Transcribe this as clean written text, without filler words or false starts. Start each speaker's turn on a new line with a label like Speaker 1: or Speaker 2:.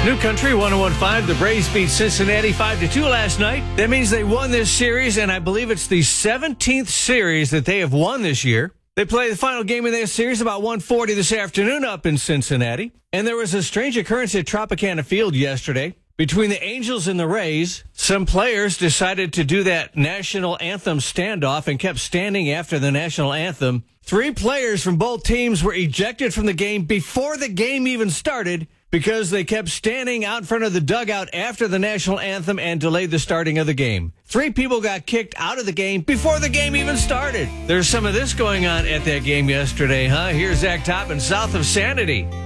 Speaker 1: New Country 101.5. The Braves beat Cincinnati 5-2 last night. That means they won this series, and I believe it's the 17th series that they have won this year. They play the final game of their series about 1:40 this afternoon up in Cincinnati. And there was a strange occurrence at Tropicana Field yesterday. Between the Angels and the Rays, some players decided to do that national anthem standoff and kept standing after the national anthem. 3 players from both teams were ejected from the game before the game even started because they kept standing out in front of the dugout after the national anthem and delayed the starting of the game. 3 people got kicked out of the game before the game even started. There's some of this going on at that game yesterday, huh? Here's Zach Toppin, south of Sanity.